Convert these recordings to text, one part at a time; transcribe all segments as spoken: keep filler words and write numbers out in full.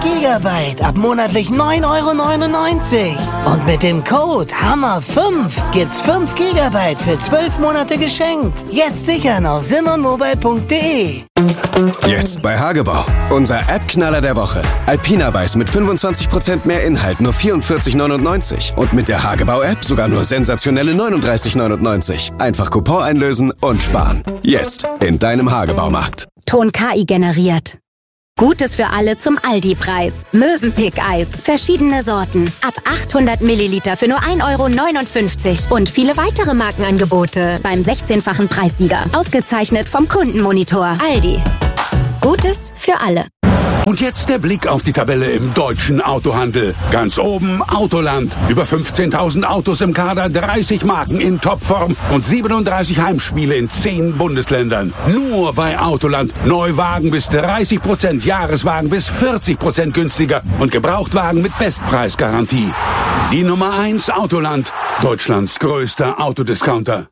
Gigabyte ab monatlich neun Euro neunundneunzig. Und mit dem Code Hammer fünf gibt's fünf Gigabyte für zwölf Monate geschenkt. Jetzt sichern auf simonmobile punkt de. Jetzt bei Hagebau. Unser App-Knaller der Woche. Alpina Weiß mit fünfundzwanzig Prozent mehr Inhalt, nur vierundvierzig neunundneunzig. Und mit der Hagebau-App sogar nur sensationelle neununddreißig neunundneunzig. Einfach Coupon einlösen und sparen. Jetzt in deinem Hagebaumarkt. Ton K I generiert. Gutes für alle zum Aldi-Preis. Mövenpick-Eis. Verschiedene Sorten. Ab achthundert Milliliter für nur ein Euro neunundfünfzig. Und viele weitere Markenangebote beim sechzehnfachen Preissieger. Ausgezeichnet vom Kundenmonitor. Aldi. Gutes für alle. Und jetzt der Blick auf die Tabelle im deutschen Autohandel. Ganz oben Autoland. Über fünfzehntausend Autos im Kader, dreißig Marken in Topform und siebenunddreißig Heimspiele in zehn Bundesländern. Nur bei Autoland. Neuwagen bis dreißig Prozent, Jahreswagen bis vierzig Prozent günstiger und Gebrauchtwagen mit Bestpreisgarantie. Die Nummer eins Autoland. Deutschlands größter Autodiscounter.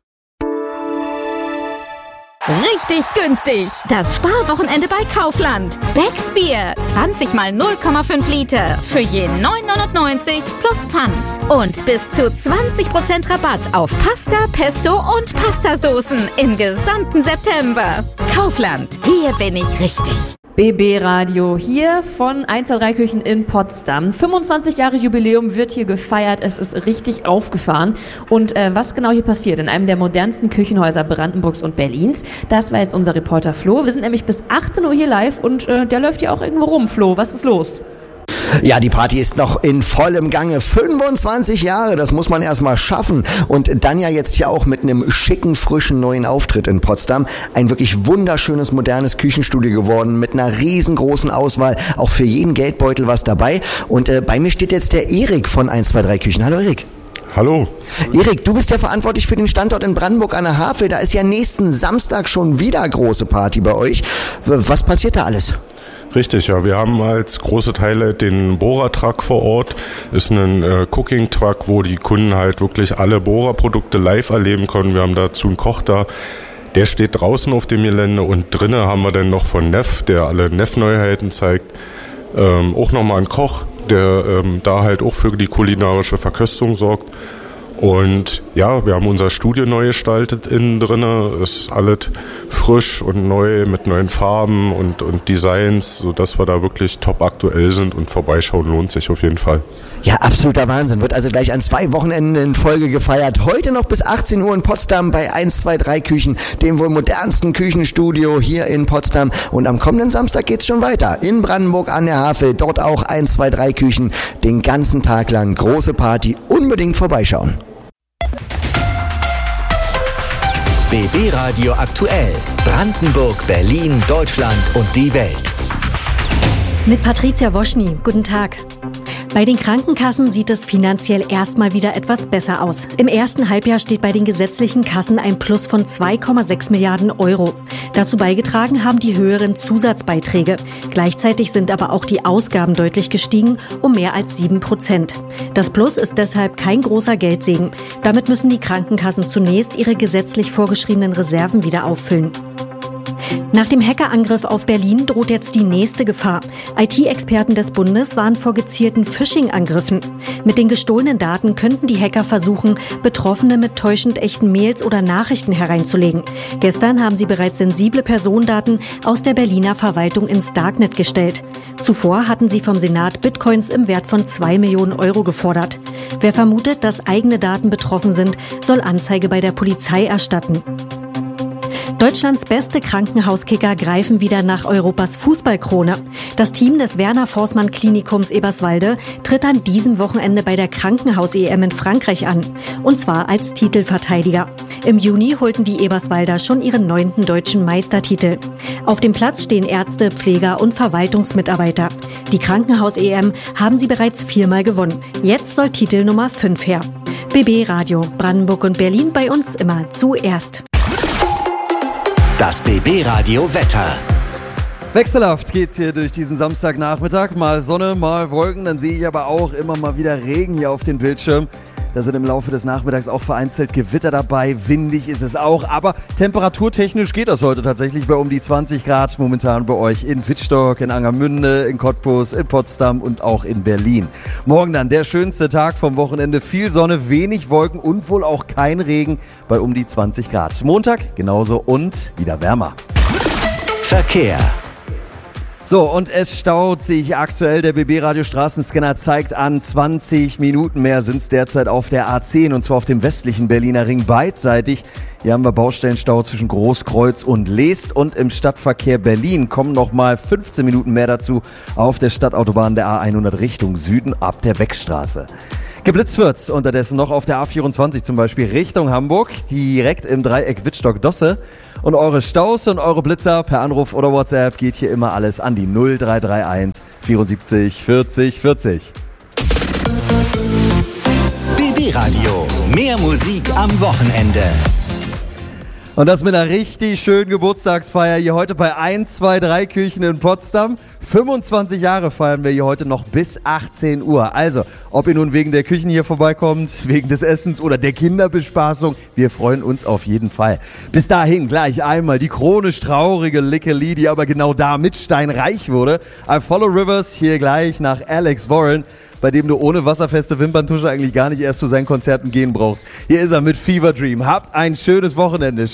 Richtig günstig. Das Sparwochenende bei Kaufland. Becks Bier. zwanzig mal null Komma fünf Liter. Für je neun neunundneunzig plus Pfand. Und bis zu zwanzig Prozent Rabatt auf Pasta, Pesto und Pastasoßen im gesamten September. Kaufland. Hier bin ich richtig. B B Radio hier von eins zwei drei Küchen in Potsdam. fünfundzwanzig Jahre Jubiläum wird hier gefeiert. Es ist richtig aufgefahren. Und äh, was genau hier passiert in einem der modernsten Küchenhäuser Brandenburgs und Berlins, das war jetzt unser Reporter Flo. Wir sind nämlich bis achtzehn Uhr hier live und äh, der läuft hier auch irgendwo rum. Flo, was ist los? Ja, die Party ist noch in vollem Gange. fünfundzwanzig Jahre, das muss man erstmal schaffen. Und dann ja jetzt hier auch mit einem schicken, frischen neuen Auftritt in Potsdam. Ein wirklich wunderschönes, modernes Küchenstudio geworden mit einer riesengroßen Auswahl. Auch für jeden Geldbeutel was dabei. Und äh, bei mir steht jetzt der Erik von eins zwei drei Küchen. Hallo Erik. Hallo. Erik, du bist ja verantwortlich für den Standort in Brandenburg an der Havel. Da ist ja nächsten Samstag schon wieder große Party bei euch. Was passiert da alles? Richtig, ja. Wir haben als große Teile den Bohrer-Truck vor Ort. Ist ein äh, Cooking-Truck, wo die Kunden halt wirklich alle Bohrer-Produkte live erleben können. Wir haben dazu einen Koch da. Der steht draußen auf dem Gelände und drinnen haben wir dann noch von Neff, der alle Neff-Neuheiten zeigt, ähm, auch nochmal einen Koch, der ähm, da halt auch für die kulinarische Verköstung sorgt. Und ja, wir haben unser Studio neu gestaltet innen drinne. Es ist alles frisch und neu mit neuen Farben und, und Designs, sodass wir da wirklich top aktuell sind und vorbeischauen lohnt sich auf jeden Fall. Ja, absoluter Wahnsinn. Wird also gleich an zwei Wochenenden in Folge gefeiert. Heute noch bis achtzehn Uhr in Potsdam bei eins zwei drei Küchen, dem wohl modernsten Küchenstudio hier in Potsdam. Und am kommenden Samstag geht's schon weiter. In Brandenburg an der Havel, dort auch eins zwei drei Küchen. Den ganzen Tag lang große Party. Unbedingt vorbeischauen. B B Radio aktuell. Brandenburg, Berlin, Deutschland und die Welt. Mit Patricia Woschny. Guten Tag. Bei den Krankenkassen sieht es finanziell erstmal wieder etwas besser aus. Im ersten Halbjahr steht bei den gesetzlichen Kassen ein Plus von zwei Komma sechs Milliarden Euro. Dazu beigetragen haben die höheren Zusatzbeiträge. Gleichzeitig sind aber auch die Ausgaben deutlich gestiegen, um mehr als sieben Prozent. Das Plus ist deshalb kein großer Geldsegen. Damit müssen die Krankenkassen zunächst ihre gesetzlich vorgeschriebenen Reserven wieder auffüllen. Nach dem Hackerangriff auf Berlin droht jetzt die nächste Gefahr. I T-Experten des Bundes warnen vor gezielten Phishing-Angriffen. Mit den gestohlenen Daten könnten die Hacker versuchen, Betroffene mit täuschend echten Mails oder Nachrichten hereinzulegen. Gestern haben sie bereits sensible Personendaten aus der Berliner Verwaltung ins Darknet gestellt. Zuvor hatten sie vom Senat Bitcoins im Wert von zwei Millionen Euro gefordert. Wer vermutet, dass eigene Daten betroffen sind, soll Anzeige bei der Polizei erstatten. Deutschlands beste Krankenhauskicker greifen wieder nach Europas Fußballkrone. Das Team des Werner-Forssmann-Klinikums Eberswalde tritt an diesem Wochenende bei der Krankenhaus-E M in Frankreich an. Und zwar als Titelverteidiger. Im Juni holten die Eberswalder schon ihren neunten deutschen Meistertitel. Auf dem Platz stehen Ärzte, Pfleger und Verwaltungsmitarbeiter. Die Krankenhaus-E M haben sie bereits viermal gewonnen. Jetzt soll Titel Nummer fünf her. B B Radio, Brandenburg und Berlin, bei uns immer zuerst. Das B B Radio Wetter. Wechselhaft geht's hier durch diesen Samstagnachmittag. Mal Sonne, mal Wolken. Dann sehe ich aber auch immer mal wieder Regen hier auf den Bildschirm. Da sind im Laufe des Nachmittags auch vereinzelt Gewitter dabei. Windig ist es auch. Aber temperaturtechnisch geht das heute tatsächlich bei um die zwanzig Grad momentan bei euch in Wittstock, in Angermünde, in Cottbus, in Potsdam und auch in Berlin. Morgen dann der schönste Tag vom Wochenende. Viel Sonne, wenig Wolken und wohl auch kein Regen bei um die zwanzig Grad. Montag genauso und wieder wärmer. Verkehr. So, und es staut sich aktuell. Der B B-Radio Straßenscanner zeigt an, zwanzig Minuten mehr sind es derzeit auf der A zehn und zwar auf dem westlichen Berliner Ring beidseitig. Hier haben wir Baustellenstau zwischen Großkreuz und Leest und im Stadtverkehr Berlin kommen nochmal fünfzehn Minuten mehr dazu auf der Stadtautobahn der A hundert Richtung Süden ab der Beckstraße. Geblitzt wird's unterdessen noch auf der A vierundzwanzig zum Beispiel Richtung Hamburg, direkt im Dreieck Wittstock-Dosse. Und eure Staus und eure Blitzer per Anruf oder WhatsApp geht hier immer alles an die null drei drei eins vierundsiebzig vierzig vierzig. B B-Radio, mehr Musik am Wochenende. Und das mit einer richtig schönen Geburtstagsfeier hier heute bei eins zwei drei Kirchen in Potsdam. fünfundzwanzig Jahre feiern wir hier heute noch bis achtzehn Uhr. Also, ob ihr nun wegen der Küchen hier vorbeikommt, wegen des Essens oder der Kinderbespaßung, wir freuen uns auf jeden Fall. Bis dahin gleich einmal die chronisch traurige Likke Lee, die aber genau da mit Stein reich wurde. I Follow Rivers hier gleich nach Alex Warren, bei dem du ohne wasserfeste Wimperntusche eigentlich gar nicht erst zu seinen Konzerten gehen brauchst. Hier ist er mit Fever Dream. Habt ein schönes Wochenende.